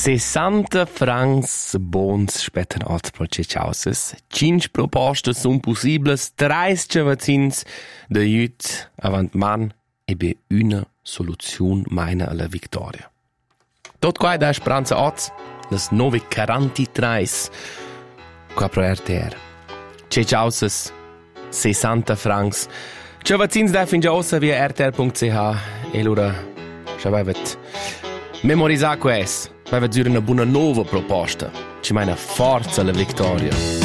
60 francs bons spetten als procecciauses. 5 propostas sun possibles, 30 vaccins de jut avant man e be una soluzione maina alla victoria. Tot qua da speranza oz, las 9:43 qua pro RTR. Cecciauses 60 francs. Ciao vaccins da fin già ossa via rtr.ch e allora c'avevat memorizar quest. Vai a dire una buona nuova proposta. Ci mai una forza alla vittoria.